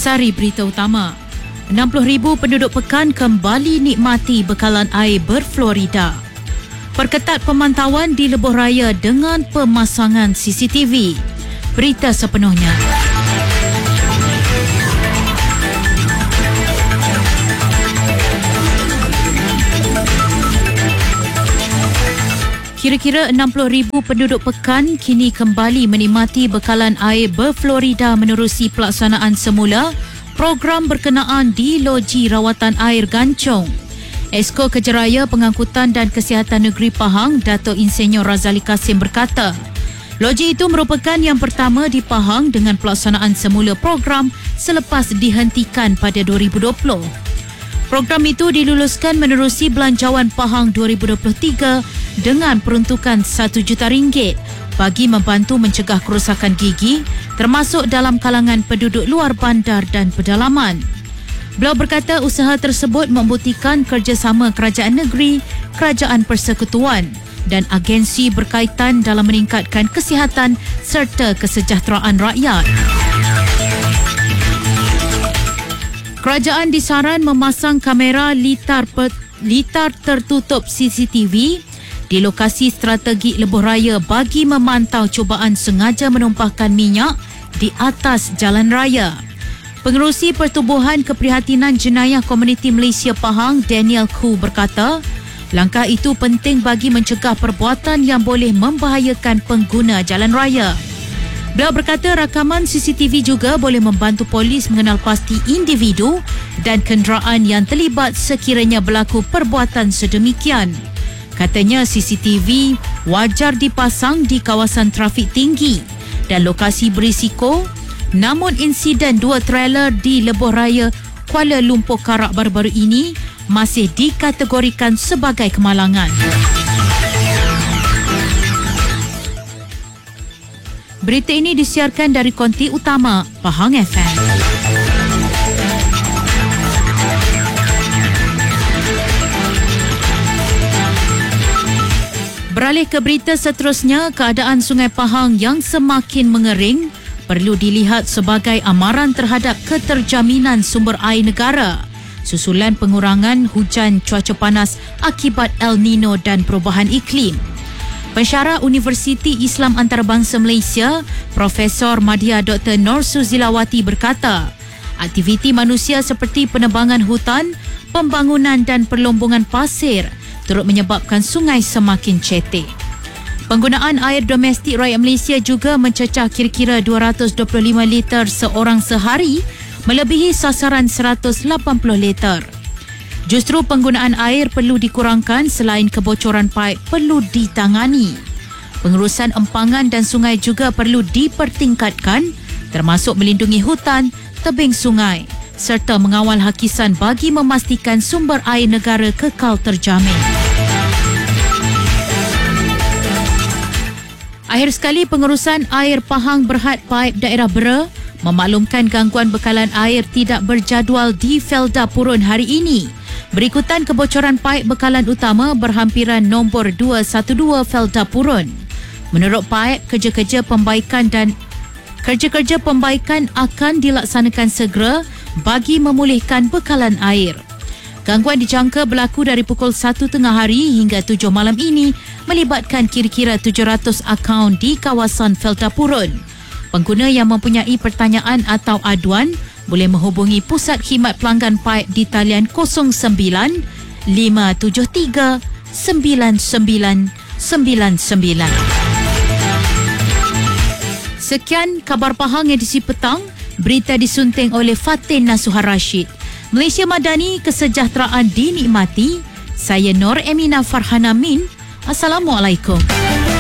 Intisari berita utama. 60,000 penduduk pekan kembali nikmati bekalan air berfluorida. Perketat pemantauan di Lebuh Raya dengan pemasangan CCTV. Berita sepenuhnya. Kira-kira 60,000 penduduk pekan kini kembali menikmati bekalan air berfluorida menerusi pelaksanaan semula program berkenaan di Loji Rawatan Air Gancong. Esko Kejeraya Pengangkutan dan Kesihatan Negeri Pahang, Dato' Insinyur Razali Kasim berkata, loji itu merupakan yang pertama di Pahang dengan pelaksanaan semula program selepas dihentikan pada 2020. Program itu diluluskan menerusi Belanjawan Pahang 2023 dengan peruntukan RM1 juta bagi membantu mencegah kerosakan gigi termasuk dalam kalangan penduduk luar bandar dan pedalaman. Beliau berkata usaha tersebut membuktikan kerjasama kerajaan negeri, kerajaan persekutuan dan agensi berkaitan dalam meningkatkan kesihatan serta kesejahteraan rakyat. Kerajaan disaran memasang kamera litar tertutup CCTV di lokasi strategik Lebuh Raya bagi memantau cubaan sengaja menumpahkan minyak di atas jalan raya. Pengerusi Pertubuhan Keprihatinan Jenayah Komuniti Malaysia Pahang, Daniel Khoo berkata, langkah itu penting bagi mencegah perbuatan yang boleh membahayakan pengguna jalan raya. Beliau berkata rakaman CCTV juga boleh membantu polis mengenal pasti individu dan kenderaan yang terlibat sekiranya berlaku perbuatan sedemikian. Katanya CCTV wajar dipasang di kawasan trafik tinggi dan lokasi berisiko, namun insiden 2 trailer di Lebuh Raya Kuala Lumpur Karak baru-baru ini masih dikategorikan sebagai kemalangan. Berita ini disiarkan dari konti utama Pahang FM. Beralih ke berita seterusnya, keadaan Sungai Pahang yang semakin mengering perlu dilihat sebagai amaran terhadap keterjaminan sumber air negara susulan pengurangan hujan cuaca panas akibat El Nino dan perubahan iklim. Pensyarah Universiti Islam Antarabangsa Malaysia, Profesor Madya Dr. Nur Suzilawati berkata, aktiviti manusia seperti penebangan hutan, pembangunan dan perlombongan pasir turut menyebabkan sungai semakin cetek. Penggunaan air domestik rakyat Malaysia juga mencecah kira-kira 225 liter seorang sehari, melebihi sasaran 180 liter. Justru penggunaan air perlu dikurangkan selain kebocoran paip perlu ditangani. Pengurusan empangan dan sungai juga perlu dipertingkatkan, termasuk melindungi hutan, tebing sungai serta mengawal hakisan bagi memastikan sumber air negara kekal terjamin. Akhir sekali, pengurusan air Pahang Berhad Paip Daerah Bera memaklumkan gangguan bekalan air tidak berjadual di Felda Purun hari ini. Berikutan kebocoran paip bekalan utama berhampiran nombor 212 Felda Purun. Menurut paip, kerja-kerja pembaikan akan dilaksanakan segera bagi memulihkan bekalan air. Gangguan dijangka berlaku dari pukul 1 tengah hari hingga 7 malam ini, melibatkan kira-kira 700 akaun di kawasan Felda Purun. Pengguna yang mempunyai pertanyaan atau aduan boleh menghubungi Pusat Khidmat Pelanggan Paip di talian 09 573 9999. Sekian khabar Pahang edisi petang. Berita disunting oleh Fatin Nasuhar Rashid. Malaysia Madani, kesejahteraan dinikmati. Saya Nur Emina Farhana Min. Assalamualaikum.